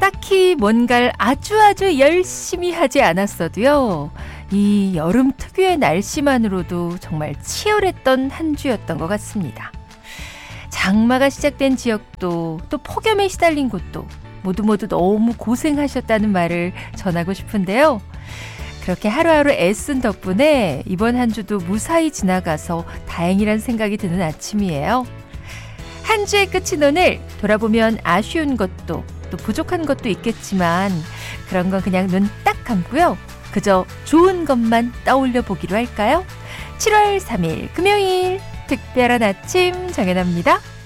딱히 뭔가를 아주 열심히 하지 않았어도요. 이 여름 특유의 날씨만으로도 정말 치열했던 한 주였던 것 같습니다. 장마가 시작된 지역도 또 폭염에 시달린 곳도 모두 너무 고생하셨다는 말을 전하고 싶은데요. 그렇게 하루하루 애쓴 덕분에 이번 한 주도 무사히 지나가서 다행이란 생각이 드는 아침이에요. 한 주의 끝인 오늘 돌아보면 아쉬운 것도 또 부족한 것도 있겠지만 그런 건 그냥 눈 딱 감고요. 그저 좋은 것만 떠올려 보기로 할까요? 7월 3일 금요일 특별한 아침 정연아입니다.